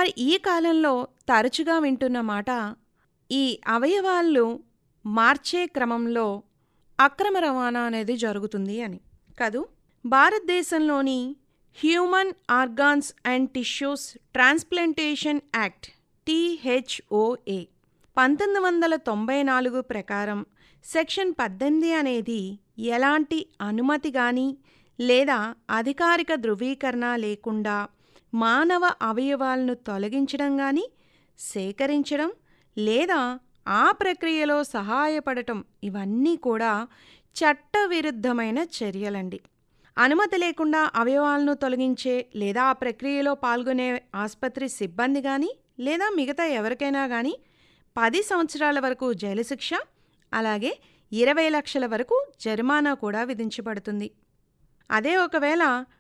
మరి ఈ కాలంలో తరచుగా వింటున్న మాట ఈ అవయవాలు మార్చే క్రమంలో అక్రమ రవాణా అనేది జరుగుతుంది అని కదూ. భారతదేశంలోని human organs and tissues transplantation act THOA 1994 ప్రకారం సెక్షన్ 18 అనేది ఎలాంటి అనుమతి గాని లేదా అధికారిక ధృవీకరణ లేకుండా మానవ అవయవాలను తొలగించడం గాని, సేకరించడం లేదా ఆ ప్రక్రియలో సహాయపడటం ఇవన్నీ కూడా చట్టవిరుద్ధమైన చర్యలండి. అనుమతి లేకుండా అవయవాలను తొలగించే లేదా ఆ ప్రక్రియలో పాల్గొనే ఆసుపత్రి సిబ్బంది గాని లేదా మిగతా ఎవరికైనా గాని 10 సంవత్సరాల వరకు జైలు శిక్ష, అలాగే 20 లక్షల వరకు జరిమానా కూడా విధించబడుతుంది. అదే ఒకవేళ